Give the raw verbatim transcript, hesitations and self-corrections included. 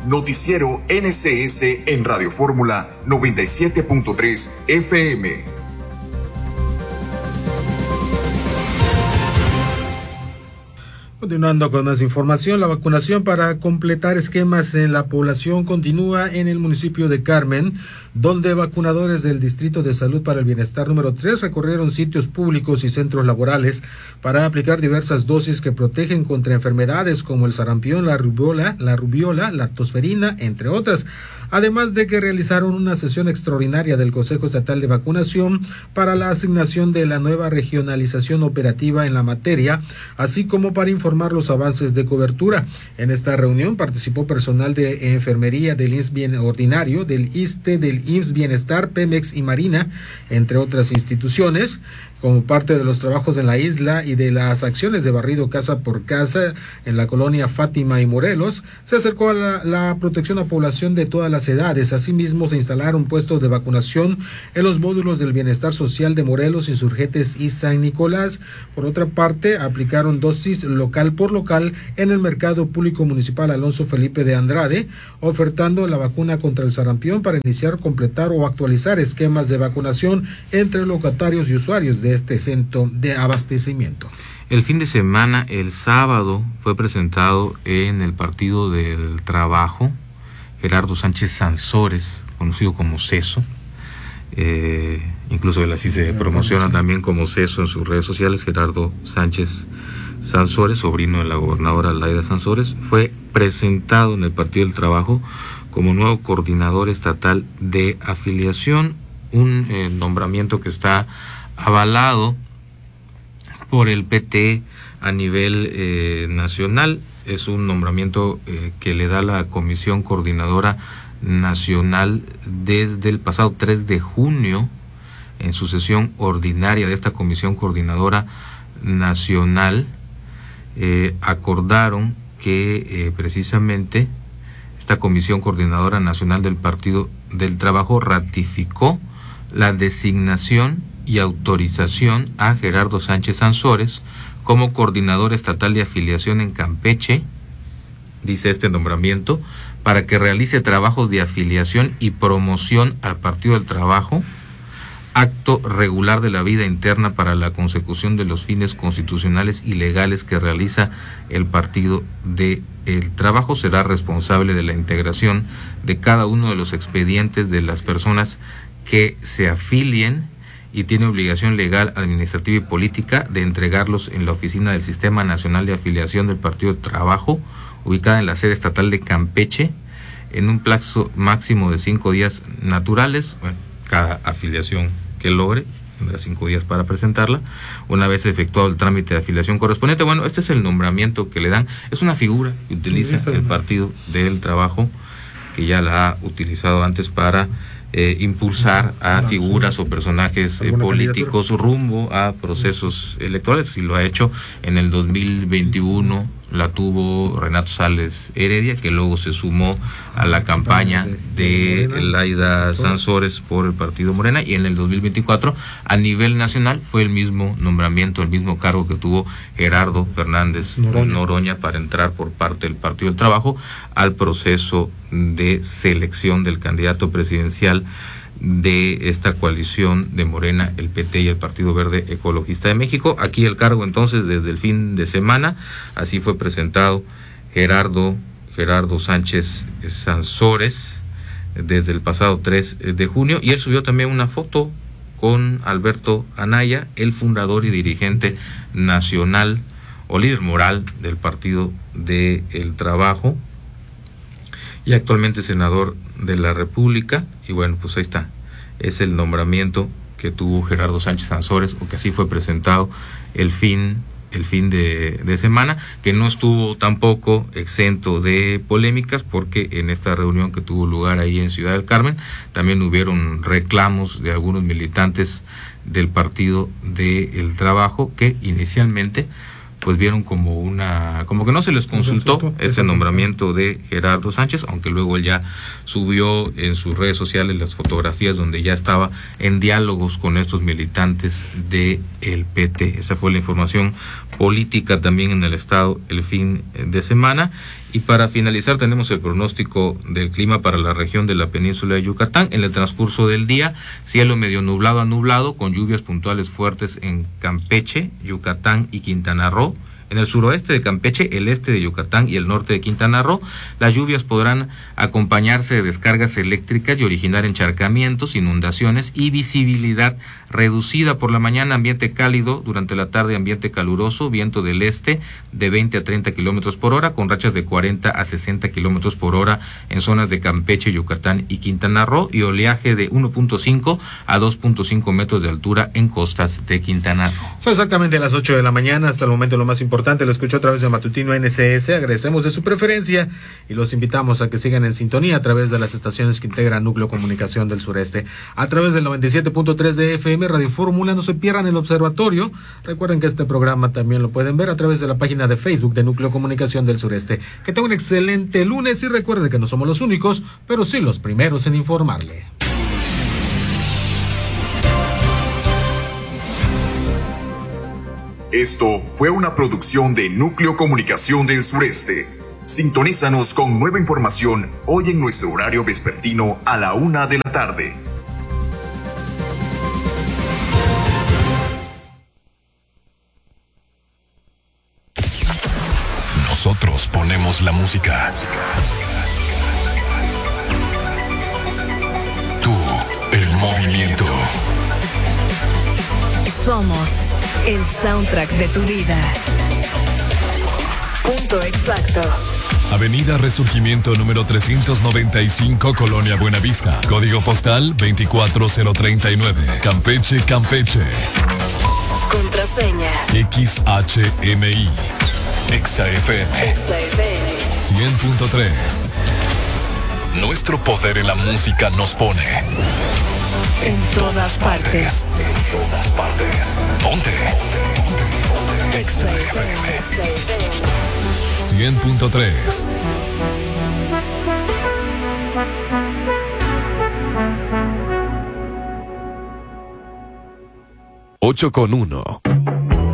Noticiero N C S en Radio Fórmula noventa y siete punto tres F M. Continuando con más información, la vacunación para completar esquemas en la población continúa en el municipio de Carmen, donde vacunadores del Distrito de Salud para el Bienestar número tres recorrieron sitios públicos y centros laborales para aplicar diversas dosis que protegen contra enfermedades como el sarampión, la rubiola, la rubiola, la tosferina, entre otras. Además de que realizaron una sesión extraordinaria del Consejo Estatal de Vacunación para la asignación de la nueva regionalización operativa en la materia, así como para informar los avances de cobertura. En esta reunión participó personal de enfermería del I M S S Bien Ordinario, del I S S S T E, del I M S S Bienestar, Pemex y Marina, entre otras instituciones. Como parte de los trabajos en la isla y de las acciones de barrido casa por casa en la colonia Fátima y Morelos, se acercó a la, la protección a población de todas las edades. Asimismo, se instalaron puestos de vacunación en los módulos del Bienestar Social de Morelos, Insurgentes y San Nicolás. Por otra parte, aplicaron dosis local por local en el Mercado Público Municipal Alonso Felipe de Andrade, ofertando la vacuna contra el sarampión para iniciar, completar o actualizar esquemas de vacunación entre locatarios y usuarios de este centro de abastecimiento. El fin de semana, el sábado, fue presentado en el Partido del Trabajo Gerardo Sánchez Sansores, conocido como Ceso, eh, incluso él así se promociona también como Ceso en sus redes sociales. Gerardo Sánchez Sansores, sobrino de la gobernadora Laida Sansores, fue presentado en el Partido del Trabajo como nuevo coordinador estatal de afiliación, un eh, nombramiento que está avalado por el P T a nivel eh, nacional. Es un nombramiento eh, que le da la Comisión Coordinadora Nacional desde el pasado tres de junio, en su sesión ordinaria de esta Comisión Coordinadora Nacional, eh, acordaron que eh, precisamente esta Comisión Coordinadora Nacional del Partido del Trabajo ratificó la designación y autorización a Gerardo Sánchez Sansores como coordinador estatal de afiliación en Campeche, dice este nombramiento, para que realice trabajos de afiliación y promoción al Partido del Trabajo, acto regular de la vida interna para la consecución de los fines constitucionales y legales que realiza el Partido del Trabajo. Será responsable de la integración de cada uno de los expedientes de las personas que se afilien y tiene obligación legal, administrativa y política de entregarlos en la oficina del Sistema Nacional de Afiliación del Partido del Trabajo, ubicada en la sede estatal de Campeche, en un plazo máximo de cinco días naturales. Bueno, cada afiliación que logre tendrá cinco días para presentarla, una vez efectuado el trámite de afiliación correspondiente. Bueno, este es el nombramiento que le dan. Es una figura que utiliza el Partido del Trabajo, que ya la ha utilizado antes para Eh, impulsar a figuras o personajes eh, políticos rumbo a procesos electorales. Si lo ha hecho en el dos mil veintiuno, la tuvo Renato Sales Heredia, que luego se sumó a la campaña de Laida Sansores por el Partido Morena, y en el dos mil veinticuatro a nivel nacional fue el mismo nombramiento, el mismo cargo que tuvo Gerardo Fernández Noroña, Noroña para entrar por parte del Partido del Trabajo al proceso de selección del candidato presidencial de esta coalición de Morena, el P T y el Partido Verde Ecologista de México. Aquí el cargo entonces desde el fin de semana, así fue presentado Gerardo Gerardo Sánchez Sansores desde el pasado tres de junio, y él subió también una foto con Alberto Anaya, el fundador y dirigente nacional o líder moral del Partido del Trabajo y actualmente senador de la República. Y bueno, pues ahí está, es el nombramiento que tuvo Gerardo Sánchez Sansores, o que así fue presentado el fin el fin de, de semana, que no estuvo tampoco exento de polémicas, porque en esta reunión que tuvo lugar ahí en Ciudad del Carmen también hubieron reclamos de algunos militantes del Partido del Trabajo, que inicialmente pues vieron como una, como que no se les consultó este nombramiento de Gerardo Sánchez, aunque luego él ya subió en sus redes sociales las fotografías donde ya estaba en diálogos con estos militantes de el P T. Esa fue la información política también en el estado el fin de semana. Y para finalizar tenemos el pronóstico del clima para la región de la península de Yucatán. En el transcurso del día, cielo medio nublado a nublado, con lluvias puntuales fuertes en Campeche, Yucatán y Quintana Roo. En el suroeste de Campeche, el este de Yucatán y el norte de Quintana Roo, las lluvias podrán acompañarse de descargas eléctricas y originar encharcamientos, inundaciones y visibilidad reducida. Por la mañana, ambiente cálido; durante la tarde, ambiente caluroso, viento del este de veinte a treinta kilómetros por hora, con rachas de cuarenta a sesenta kilómetros por hora en zonas de Campeche, Yucatán y Quintana Roo, y oleaje de uno punto cinco a dos punto cinco metros de altura en costas de Quintana Roo. Son exactamente las ocho de la mañana, hasta el momento lo más importante. Lo escucho a través de Matutino N C S. Agradecemos de su preferencia y los invitamos a que sigan en sintonía a través de las estaciones que integran Núcleo Comunicación del Sureste. A través del noventa y siete punto tres de F M, Radio Fórmula. No se pierdan el observatorio. Recuerden que este programa también lo pueden ver a través de la página de Facebook de Núcleo Comunicación del Sureste. Que tengan un excelente lunes y recuerden que no somos los únicos, pero sí los primeros en informarle. Esto fue una producción de Núcleo Comunicación del Sureste. Sintonízanos con nueva información hoy en nuestro horario vespertino a la una de la tarde. Nosotros ponemos la música. Tú, el movimiento. Somos el soundtrack de tu vida. Punto exacto. Avenida Resurgimiento número trescientos noventa y cinco, Colonia Buenavista. Código postal veinticuatro cero treinta y nueve. Campeche, Campeche. Contraseña X H M I. Exa F M. Exa F M cien punto tres. Nuestro poder en la música nos pone en todas partes. En todas partes. Ponte. Exa F M cien punto tres. ocho con uno.